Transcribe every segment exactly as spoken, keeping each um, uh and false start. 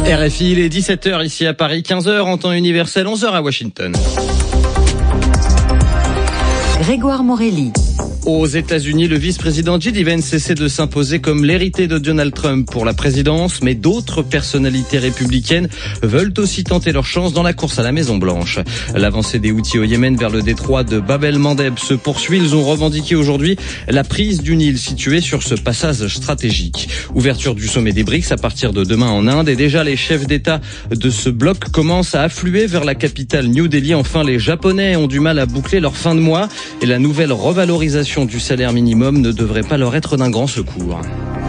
R F I, il est dix-sept heures ici à Paris, quinze heures en temps universel, onze heures à Washington. Grégoire Morelli. Aux États-Unis, le vice-président J D Vance essaie de s'imposer comme l'héritier de Donald Trump pour la présidence, mais d'autres personnalités républicaines veulent aussi tenter leur chance dans la course à la Maison-Blanche. L'avancée des Houthis au Yémen vers le détroit de Bab el-Mandeb se poursuit. Ils ont revendiqué aujourd'hui la prise d'une île située sur ce passage stratégique. Ouverture du sommet des BRICS à partir de demain en Inde, et déjà les chefs d'État de ce bloc commencent à affluer vers la capitale New Delhi. Enfin, les Japonais ont du mal à boucler leur fin de mois et la nouvelle revalorisation du salaire minimum ne devrait pas leur être d'un grand secours.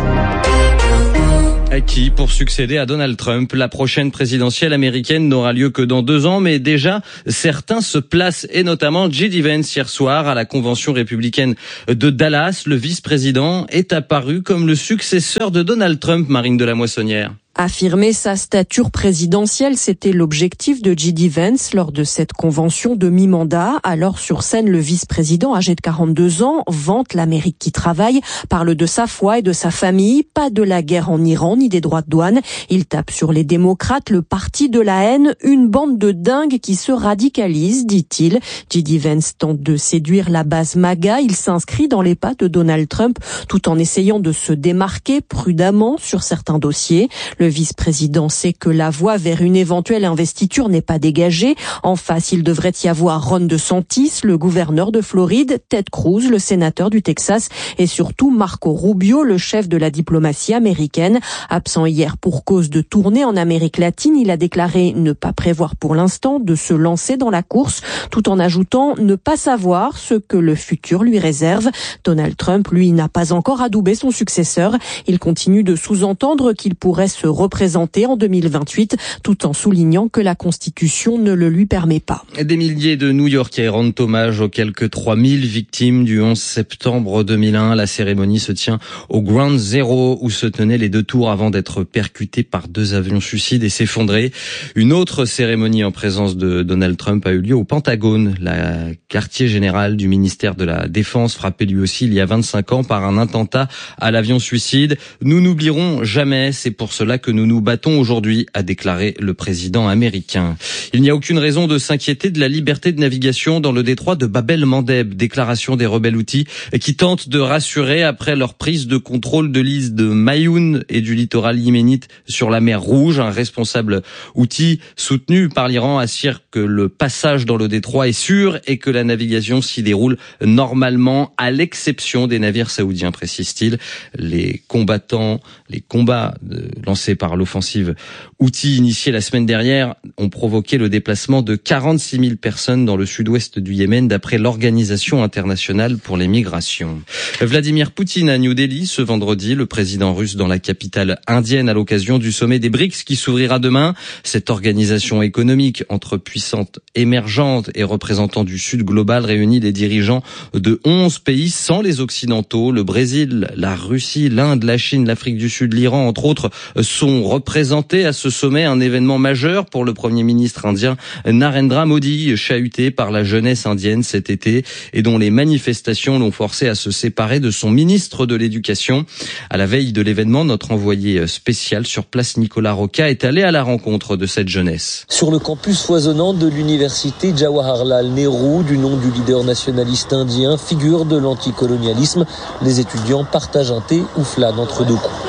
Qui, pour succéder à Donald Trump, la prochaine présidentielle américaine n'aura lieu que dans deux ans, mais déjà, certains se placent, et notamment J D Vance hier soir à la convention républicaine de Dallas. Le vice-président est apparu comme le successeur de Donald Trump, Marine de la Moissonnière. Affirmer sa stature présidentielle, c'était l'objectif de J D Vance lors de cette convention de mi-mandat. Alors sur scène, le vice-président, âgé de quarante-deux ans, vante l'Amérique qui travaille, parle de sa foi et de sa famille, pas de la guerre en Iran ni des droits de douane. Il tape sur les démocrates, le parti de la haine, une bande de dingues qui se radicalise, dit-il. J D Vance tente de séduire la base MAGA. Il s'inscrit dans les pas de Donald Trump tout en essayant de se démarquer prudemment sur certains dossiers. Le vice-président sait que la voie vers une éventuelle investiture n'est pas dégagée. En face, il devrait y avoir Ron DeSantis, le gouverneur de Floride, Ted Cruz, le sénateur du Texas, et surtout Marco Rubio, le chef de la diplomatie américaine. Absent hier pour cause de tournée en Amérique latine, il a déclaré ne pas prévoir pour l'instant de se lancer dans la course, tout en ajoutant ne pas savoir ce que le futur lui réserve. Donald Trump, lui, n'a pas encore adoubé son successeur. Il continue de sous-entendre qu'il pourrait se représenter en deux mille vingt-huit, tout en soulignant que la Constitution ne le lui permet pas. Des milliers de New-Yorkais rendent hommage aux quelques trois mille victimes du onze septembre deux mille un. La cérémonie se tient au Ground Zero, où se tenaient les deux tours avant d'être percutés par deux avions suicides et s'effondrer. Une autre cérémonie en présence de Donald Trump a eu lieu au Pentagone, la quartier général du ministère de la Défense, frappé lui aussi il y a vingt-cinq ans par un attentat à l'avion suicide. Nous n'oublierons jamais, c'est pour cela que nous nous battons aujourd'hui, a déclaré le président américain. Il n'y a aucune raison de s'inquiéter de la liberté de navigation dans le détroit de Bab el-Mandeb. Déclaration des rebelles Houthis qui tentent de rassurer après leur prise de contrôle de l'île de Mayoun et du littoral yéménite sur la mer Rouge. Un responsable Houthi soutenu par l'Iran assure que le passage dans le détroit est sûr et que la navigation s'y déroule normalement, à l'exception des navires saoudiens, précise-t-il. Les combattants, les combats lancés par l'offensive Houthi initiée la semaine dernière ont provoqué le déplacement de quarante-six mille personnes dans le sud-ouest du Yémen, d'après l'Organisation internationale pour les migrations. Vladimir Poutine à New Delhi ce vendredi, le président russe dans la capitale indienne à l'occasion du sommet des BRICS qui s'ouvrira demain. Cette organisation économique entre puissantes émergentes et représentants du Sud global réunit des dirigeants de onze pays sans les Occidentaux. Le Brésil, la Russie, l'Inde, la Chine, l'Afrique du Sud, l'Iran, entre autres, sont représentés à ce sommet, un événement majeur pour le Premier ministre indien Narendra Modi, chahuté par la jeunesse indienne cet été et dont les manifestations l'ont forcé à se séparer de son ministre de l'Éducation. À la veille de l'événement, notre envoyé spécial sur place, Nicolas Roca, est allé à la rencontre de cette jeunesse. Sur le campus foisonnant de l'université Jawaharlal Nehru, du nom du leader nationaliste indien, figure de l'anticolonialisme, les étudiants partagent un thé ou flânent entre deux coups.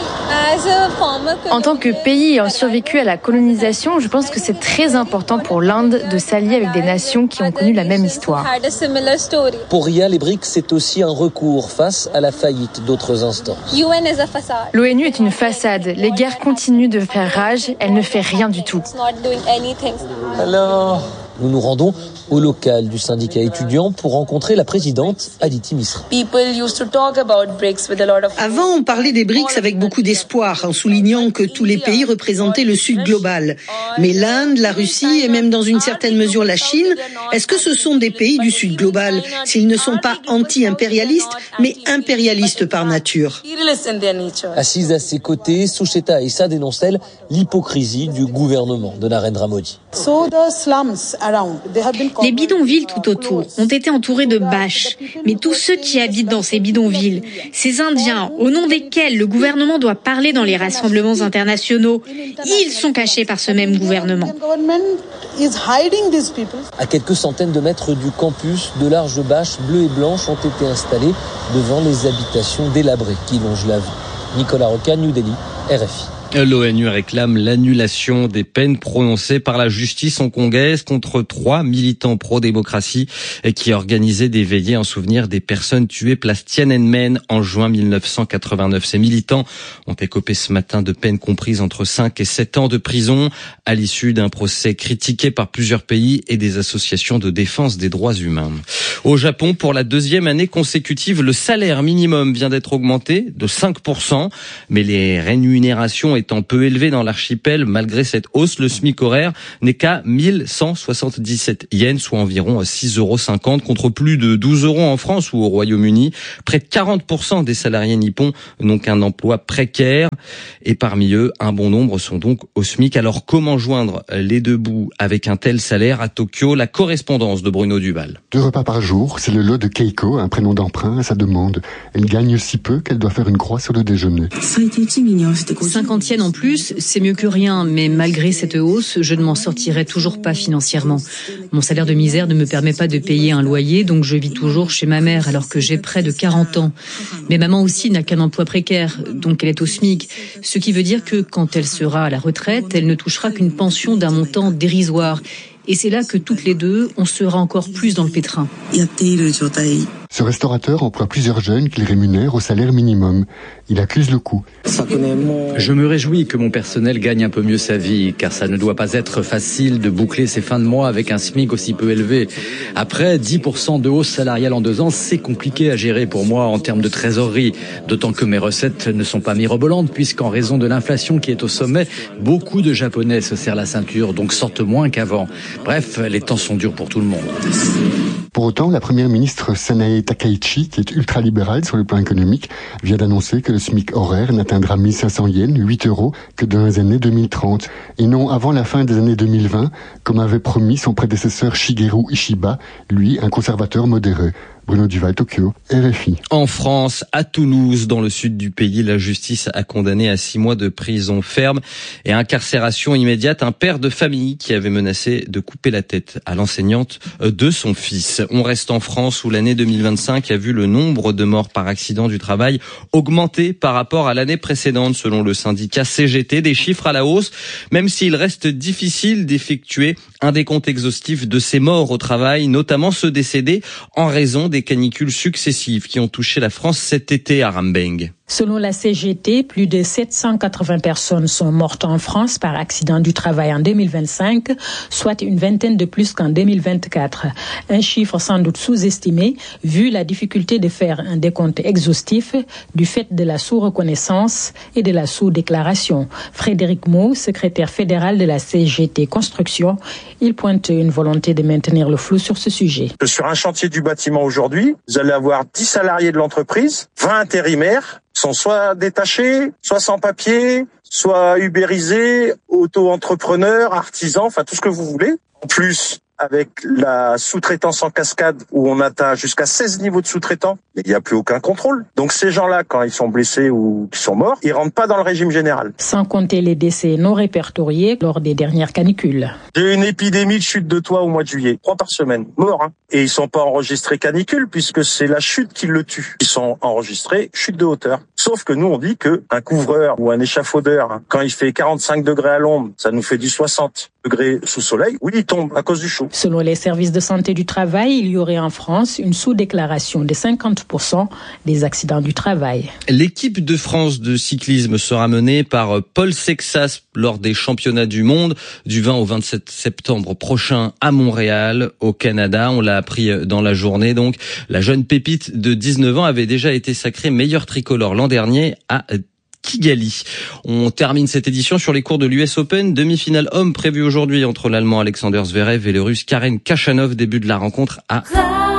En tant que pays ayant survécu à la colonisation, je pense que c'est très important pour l'Inde de s'allier avec des nations qui ont connu la même histoire. Pour Ria, les BRICS, c'est aussi un recours face à la faillite d'autres instances. L'ONU est une façade. Les guerres continuent de faire rage. Elle ne fait rien du tout. Alors, nous nous rendons au local du syndicat étudiant pour rencontrer la présidente Aditi Misra. Avant, on parlait des BRICS avec beaucoup d'espoir, en soulignant que tous les pays représentaient le Sud global. Mais l'Inde, la Russie et même dans une certaine mesure la Chine, est-ce que ce sont des pays du Sud global, s'ils ne sont pas anti-impérialistes, mais impérialistes par nature? Assise à ses côtés, Sucheta Issa dénonce, elle, l'hypocrisie du gouvernement de Narendra Modi. Les bidonvilles tout autour ont été entourés de bâches. Mais tous ceux qui habitent dans ces bidonvilles, ces Indiens, au nom desquels le gouvernement doit parler dans les rassemblements internationaux, ils sont cachés par ce même gouvernement. À quelques centaines de mètres du campus, de larges bâches bleues et blanches ont été installées devant les habitations délabrées qui longent la ville. Nicolas Roca, New Delhi, R F I. L'ONU réclame l'annulation des peines prononcées par la justice hongkongaise contre trois militants pro-démocratie qui organisaient des veillées en souvenir des personnes tuées place Tiananmen en juin mille neuf cent quatre-vingt-neuf. Ces militants ont écopé ce matin de peines comprises entre cinq et sept ans de prison à l'issue d'un procès critiqué par plusieurs pays et des associations de défense des droits humains. Au Japon, pour la deuxième année consécutive, le salaire minimum vient d'être augmenté de cinq pour cent, mais les rémunérations étant peu élevées dans l'archipel, malgré cette hausse, le SMIC horaire n'est qu'à mille cent soixante-dix-sept yens, soit environ six euros cinquante, contre plus de douze euros en France ou au Royaume-Uni. Près de quarante pour cent des salariés nippons n'ont qu'un emploi précaire, et parmi eux, un bon nombre sont donc au SMIC. Alors comment joindre les deux bouts avec un tel salaire? À Tokyo, la correspondance de Bruno Duval. Deux repas par jour, c'est le lot de Keiko, un prénom d'emprunt à sa demande. Elle gagne si peu qu'elle doit faire une croix sur le déjeuner. cinquante yens en plus, c'est mieux que rien, mais malgré cette hausse, je ne m'en sortirai toujours pas financièrement. Mon salaire de misère ne me permet pas de payer un loyer, donc je vis toujours chez ma mère alors que j'ai près de quarante ans. Mais maman aussi n'a qu'un emploi précaire, donc elle est au SMIC, ce qui veut dire que quand elle sera à la retraite, elle ne touchera qu'une pension d'un montant dérisoire. Et c'est là que toutes les deux, on sera encore plus dans le pétrin. Ce restaurateur emploie plusieurs jeunes qu'il rémunère au salaire minimum. Il accuse le coût. Je me réjouis que mon personnel gagne un peu mieux sa vie, car ça ne doit pas être facile de boucler ses fins de mois avec un SMIC aussi peu élevé. Après, dix pour cent de hausse salariale en deux ans, c'est compliqué à gérer pour moi en termes de trésorerie. D'autant que mes recettes ne sont pas mirobolantes, puisqu'en raison de l'inflation qui est au sommet, beaucoup de Japonais se serrent la ceinture, donc sortent moins qu'avant. Bref, les temps sont durs pour tout le monde. Pour autant, la première ministre Sanae Takaichi, qui est ultra-libérale sur le plan économique, vient d'annoncer que le SMIC horaire n'atteindra mille cinq cents yens, huit euros, que dans les années deux mille trente, et non avant la fin des années deux mille vingt, comme avait promis son prédécesseur Shigeru Ishiba, lui un conservateur modéré. Bruno Duval, Tokyo, R F I. En France, à Toulouse, dans le sud du pays, la justice a condamné à six mois de prison ferme et incarcération immédiate un père de famille qui avait menacé de couper la tête à l'enseignante de son fils. On reste en France où l'année deux mille vingt-cinq a vu le nombre de morts par accident du travail augmenter par rapport à l'année précédente, selon le syndicat C G T. Des chiffres à la hausse, même s'il reste difficile d'effectuer un décompte exhaustif de ces morts au travail, notamment ceux décédés en raison des canicules successives qui ont touché la France cet été à Rambeng. Selon la C G T, plus de sept cent quatre-vingts personnes sont mortes en France par accident du travail en deux mille vingt-cinq, soit une vingtaine de plus qu'en deux mille vingt-quatre. Un chiffre sans doute sous-estimé, vu la difficulté de faire un décompte exhaustif du fait de la sous-reconnaissance et de la sous-déclaration. Frédéric Mau, secrétaire fédéral de la C G T Construction, il pointe une volonté de maintenir le flou sur ce sujet. Sur un chantier du bâtiment aujourd'hui, vous allez avoir dix salariés de l'entreprise, vingt intérimaires, sont soit détachés, soit sans papier, soit ubérisés, auto-entrepreneurs, artisans, enfin tout ce que vous voulez. En plus, avec la sous-traitance en cascade où on atteint jusqu'à seize niveaux de sous-traitants, il n'y a plus aucun contrôle. Donc ces gens-là, quand ils sont blessés ou qu'ils sont morts, ils rentrent pas dans le régime général. Sans compter les décès non répertoriés lors des dernières canicules. J'ai eu une épidémie de chute de toit au mois de juillet, trois par semaine, morts. Hein. Et ils sont pas enregistrés canicule puisque c'est la chute qui le tue. Ils sont enregistrés chute de hauteur. Sauf que nous on dit que un couvreur ou un échafaudeur, hein, quand il fait quarante-cinq degrés à l'ombre, ça nous fait du soixante degrés sous soleil. Oui, il tombe à cause du chaud. Selon les services de santé du travail, il y aurait en France une sous-déclaration de cinquante pour cent des accidents du travail. L'équipe de France de cyclisme sera menée par Paul Sexas lors des championnats du monde du vingt au vingt-sept septembre prochain à Montréal, au Canada. On l'a appris dans la journée. Donc, la jeune pépite de dix-neuf ans avait déjà été sacrée meilleure tricolore l'an dernier à Kigali. On termine cette édition sur les cours de l'U S Open. Demi-finale homme prévue aujourd'hui entre l'Allemand Alexander Zverev et le Russe Karen Khachanov. Début de la rencontre à